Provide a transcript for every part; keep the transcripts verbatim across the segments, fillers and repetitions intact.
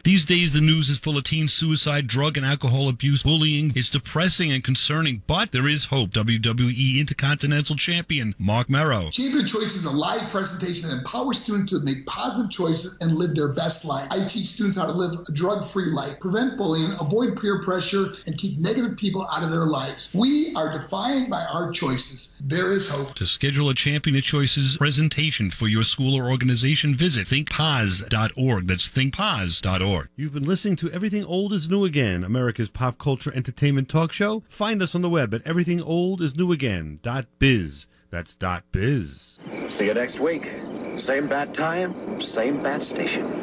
These days, the news is full of teen suicide, drug and alcohol abuse, bullying. It's depressing and concerning, but there is hope. W W E Intercontinental Champion Mark Merrow. Champion Choice is a live presentation that empowers students to make positive choices and live their best life. I teach students how to live a drug-free life, prevent bullying, avoid peer pressure, and keep negative people out of their lives. We are defined by our choices. There is hope. To schedule a Champion of Choices presentation for your school or organization, visit think pause dot org. That's think pause dot org. You've been listening to Everything Old is New Again, America's pop culture entertainment talk show. Find us on the web at everything old is new again dot biz. That's dot biz. See you next week. Same bat time, same bat station.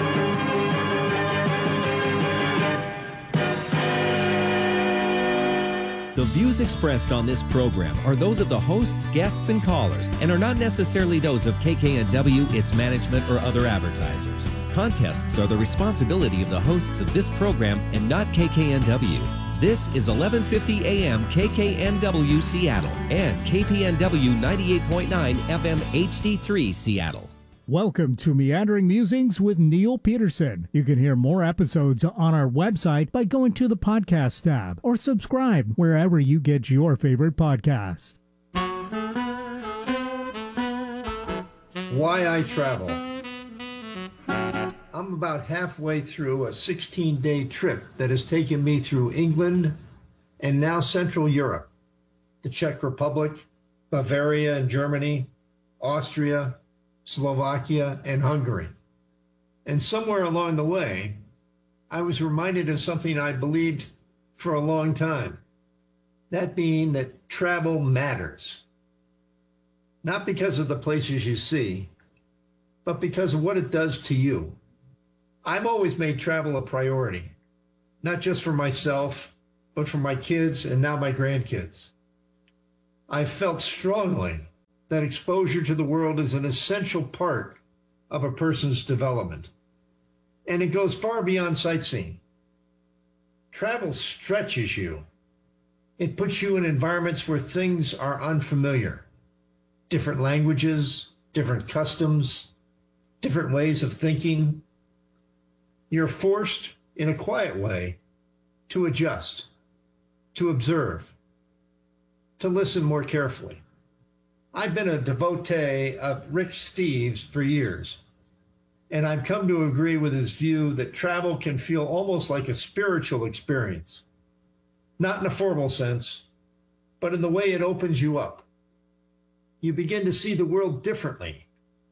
The views expressed on this program are those of the hosts, guests, and callers, and are not necessarily those of K K N W, its management, or other advertisers. Contests are the responsibility of the hosts of this program and not K K N W. This is eleven fifty A M K K N W Seattle and K P N W ninety-eight point nine F M H D three Seattle. Welcome to Meandering Musings with Neil Peterson. You can hear more episodes on our website by going to the podcast tab or subscribe wherever you get your favorite podcast. Why I travel. I'm about halfway through a sixteen-day trip that has taken me through England and now Central Europe, the Czech Republic, Bavaria and Germany, Austria, Slovakia, and Hungary. And somewhere along the way, I was reminded of something I believed for a long time, that being that travel matters. Not because of the places you see, but because of what it does to you. I've always made travel a priority, not just for myself, but for my kids and now my grandkids. I felt strongly that exposure to the world is an essential part of a person's development. And it goes far beyond sightseeing. Travel stretches you. It puts you in environments where things are unfamiliar. Different languages, different customs, different ways of thinking. You're forced, in a quiet way, to adjust, to observe, to listen more carefully. I've been a devotee of Rick Steves for years, and I've come to agree with his view that travel can feel almost like a spiritual experience, not in a formal sense, but in the way it opens you up. You begin to see the world differently,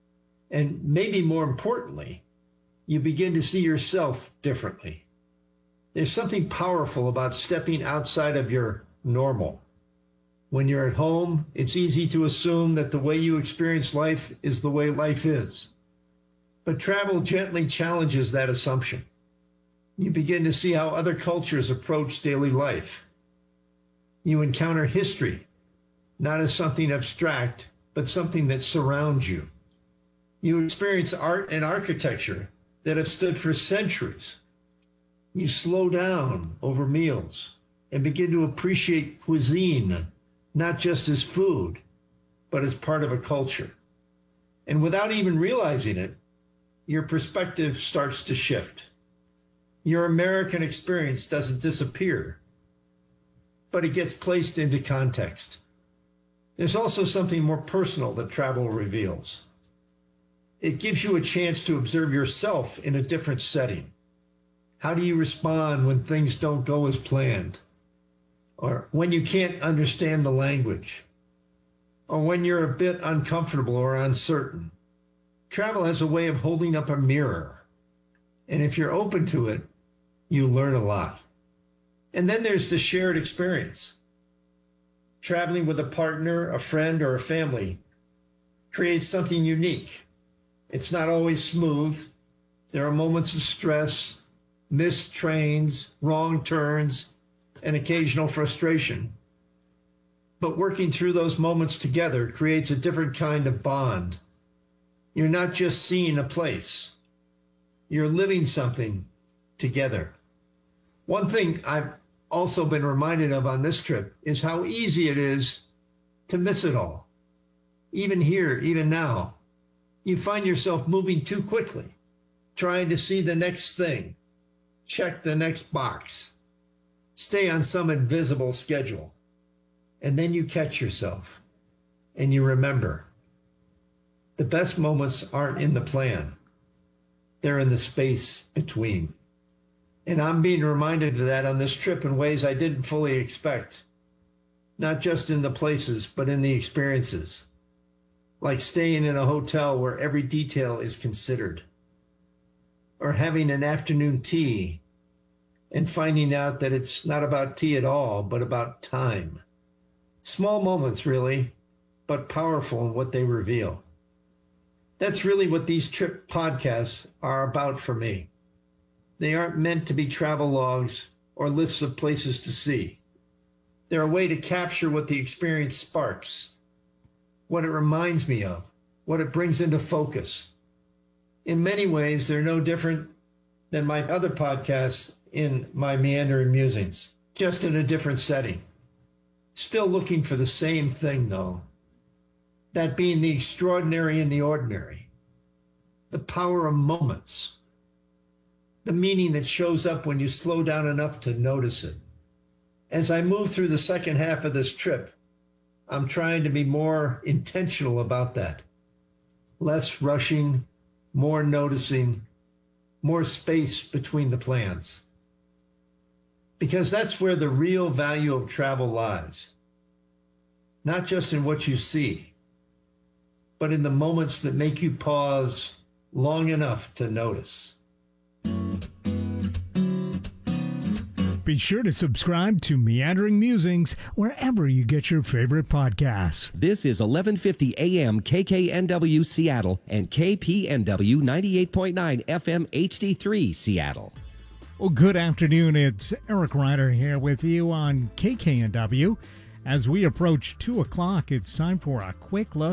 and maybe more importantly, you begin to see yourself differently. There's something powerful about stepping outside of your normal. When you're at home, it's easy to assume that the way you experience life is the way life is. But travel gently challenges that assumption. You begin to see how other cultures approach daily life. You encounter history, not as something abstract, but something that surrounds you. You experience art and architecture that have stood for centuries. You slow down over meals and begin to appreciate cuisine, not just as food, but as part of a culture. And without even realizing it, your perspective starts to shift. Your American experience doesn't disappear, but it gets placed into context. There's also something more personal that travel reveals. It gives you a chance to observe yourself in a different setting. How do you respond when things don't go as planned? Or when you can't understand the language, or when you're a bit uncomfortable or uncertain? Travel has a way of holding up a mirror, and if you're open to it, you learn a lot. And then there's the shared experience. Traveling with a partner, a friend, or a family creates something unique. It's not always smooth. There are moments of stress, missed trains, wrong turns, and occasional frustration. But working through those moments together creates a different kind of bond. You're not just seeing a place. You're living something together. One thing I've also been reminded of on this trip is how easy it is to miss it all. Even here, even now, you find yourself moving too quickly, trying to see the next thing, check the next box, stay on some invisible schedule, and then you catch yourself and you remember the best moments aren't in the plan. They're in the space between. And I'm being reminded of that on this trip in ways I didn't fully expect, not just in the places, but in the experiences, like staying in a hotel where every detail is considered, or having an afternoon tea and finding out that it's not about tea at all, but about time. Small moments, really, but powerful in what they reveal. That's really what these trip podcasts are about for me. They aren't meant to be travel logs or lists of places to see. They're a way to capture what the experience sparks, what it reminds me of, what it brings into focus. In many ways, they're no different than my other podcasts in my Meandering Musings, just in a different setting. Still looking for the same thing, though. That being the extraordinary in the ordinary, the power of moments, the meaning that shows up when you slow down enough to notice it. As I move through the second half of this trip, I'm trying to be more intentional about that. Less rushing, more noticing, more space between the plans. Because that's where the real value of travel lies. Not just in what you see, but in the moments that make you pause long enough to notice. Be sure to subscribe to Meandering Musings wherever you get your favorite podcasts. This is eleven fifty A M K K N W Seattle and K P N W ninety-eight point nine F M H D three Seattle. Well, good afternoon. It's Eric Ryder here with you on K K N W. As we approach two o'clock, it's time for a quick look